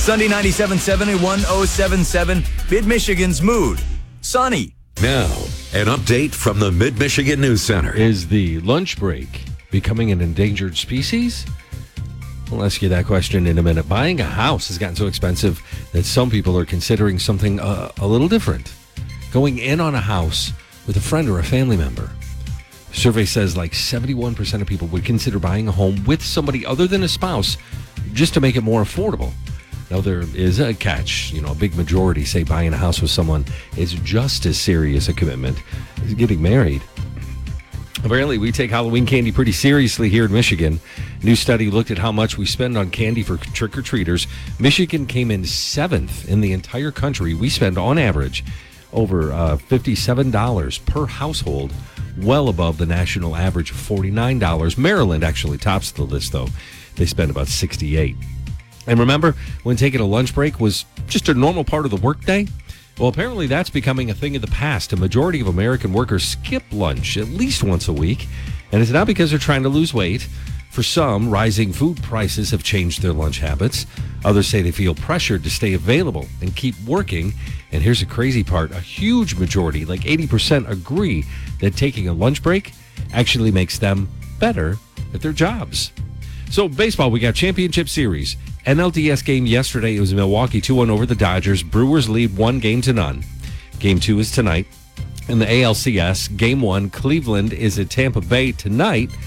Sunday 97.7 and 107.7, Mid-Michigan's mood. Sunny. Now, an update from the Mid-Michigan News Center. Is the lunch break becoming an endangered species? We'll ask you that question in a minute. Buying a house has gotten so expensive that some people are considering something a little different. Going in on a house with a friend or a family member. Survey says like 71% of people would consider buying a home with somebody other than a spouse just to make it more affordable. Now, there is a catch. A big majority say buying a house with someone is just as serious a commitment as getting married. Apparently, we take Halloween candy pretty seriously here in Michigan. A new study looked at how much we spend on candy for trick-or-treaters. Michigan came in 7th in the entire country. We spend, on average, over $57 per household, well above the national average of $49. Maryland actually tops the list, though. They spend about $68. And remember when taking a lunch break was just a normal part of the workday? Well, apparently that's becoming a thing of the past. A majority of American workers skip lunch at least once a week, and it's not because they're trying to lose weight. For some, rising food prices have changed their lunch habits. Others say they feel pressured to stay available and keep working. And here's the crazy part. A huge majority, like 80%, agree that taking a lunch break actually makes them better at their jobs. So baseball, we got Championship Series. NLDS game yesterday, it was Milwaukee 2-1 over the Dodgers. Brewers lead 1-0. Game 2 is tonight. In the ALCS, Game 1, Cleveland is at Tampa Bay tonight.